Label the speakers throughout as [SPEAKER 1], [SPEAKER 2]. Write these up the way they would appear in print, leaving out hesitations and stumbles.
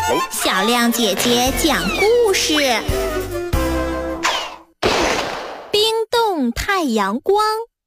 [SPEAKER 1] 小亮姐姐讲故事。冰冻太阳光。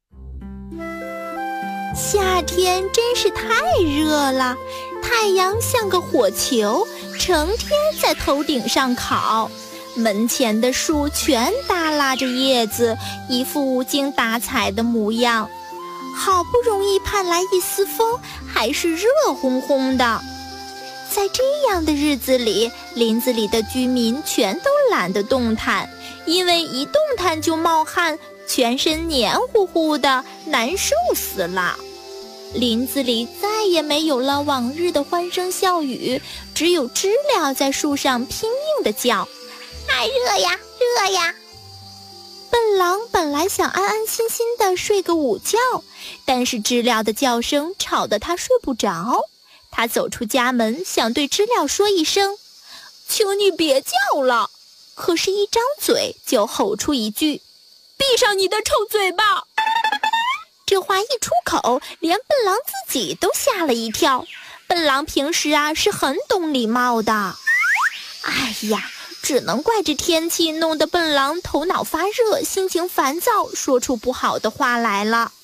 [SPEAKER 1] 夏天真是太热了，太阳像个火球，成天在头顶上烤。门前的树全耷拉着叶子，一副无精打采的模样。好不容易盼来一丝风，还是热烘烘的。在这样的日子里，林子里的居民全都懒得动弹，因为一动弹就冒汗，全身黏糊糊的，难受死了。林子里再也没有了往日的欢声笑语，只有知了在树上拼命地叫：太热呀，热呀！笨狼本来想安安心心地睡个午觉，但是知了的叫声吵得他睡不着。他走出家门，想对知了说一声：求你别叫了。可是一张嘴就吼出一句：闭上你的臭嘴巴！这话一出口，连笨狼自己都吓了一跳。笨狼平时是很懂礼貌的。哎呀，只能怪这天气弄得笨狼头脑发热，心情烦躁，说出不好的话来了。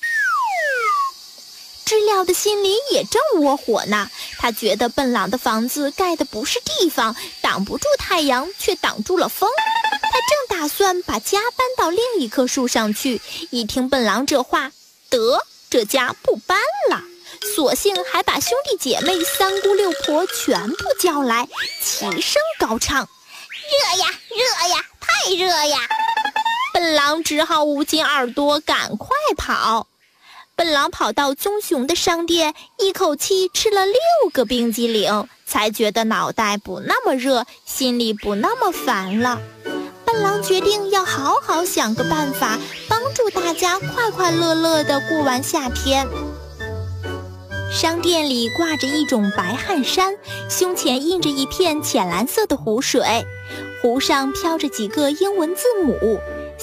[SPEAKER 1] 知了的心里也正窝火呢，他觉得笨狼的房子盖的不是地方，挡不住太阳，却挡住了风。他正打算把家搬到另一棵树上去，一听笨狼这话，得，这家不搬了，索性还把兄弟姐妹三姑六婆全部叫来，齐声高唱：热呀，热呀，太热呀！笨狼只好捂紧耳朵，赶快跑。笨狼跑到棕熊的商店，一口气吃了6个冰激凌，才觉得脑袋不那么热，心里不那么烦了。笨狼决定要好好想个办法，帮助大家快快乐乐地过完夏天。商店里挂着一种白汗衫，胸前印着一片浅蓝色的湖水，湖上飘着几个英文字母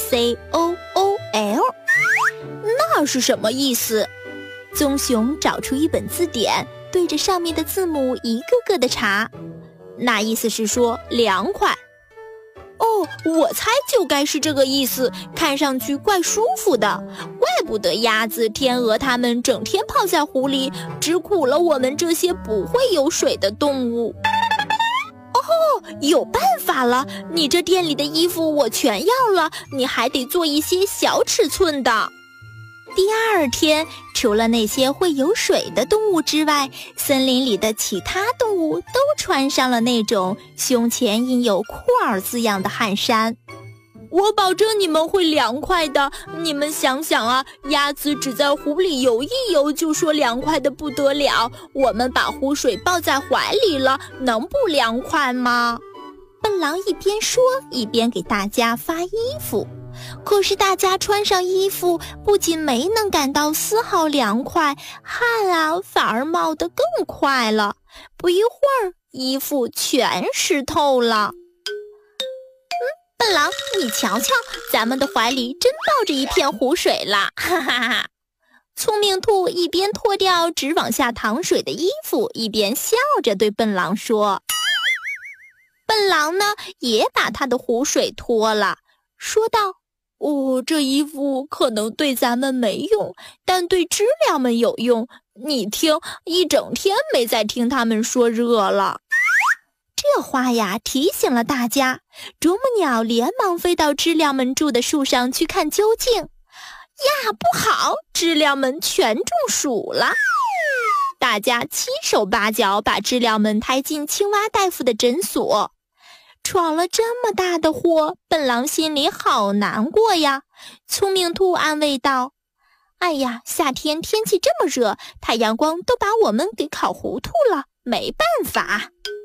[SPEAKER 1] COOL。那是什么意思？棕熊找出一本字典，对着上面的字母一个个的查。那意思是说凉快。哦，我猜就该是这个意思，看上去怪舒服的，怪不得鸭子、天鹅它们整天泡在湖里，只苦了我们这些不会游水的动物。哦，有办法了，你这店里的衣服我全要了，你还得做一些小尺寸的。第二天，除了那些会游水的动物之外，森林里的其他动物都穿上了那种胸前印有酷儿字样的汗衫。我保证你们会凉快的，你们想想啊，鸭子只在湖里游一游就说凉快的不得了，我们把湖水抱在怀里了，能不凉快吗？笨狼一边说，一边给大家发衣服。可是大家穿上衣服，不仅没能感到丝毫凉快，汗反而冒得更快了。不一会儿，衣服全湿透了。笨狼，你瞧瞧，咱们的怀里真抱着一片湖水了，哈哈哈！聪明兔一边脱掉直往下淌水的衣服，一边笑着对笨狼说。笨狼呢，也把他的湖水脱了，说道：这衣服可能对咱们没用，但对知了们有用。你听，一整天没再听他们说热了。这话呀，提醒了大家。啄木鸟连忙飞到知了们住的树上去看究竟。呀，不好，知了们全中暑了。大家七手八脚把知了们抬进青蛙大夫的诊所。闯了这么大的祸，笨狼心里好难过呀。聪明兔安慰道：哎呀，夏天天气这么热，太阳光都把我们给烤糊涂了，没办法。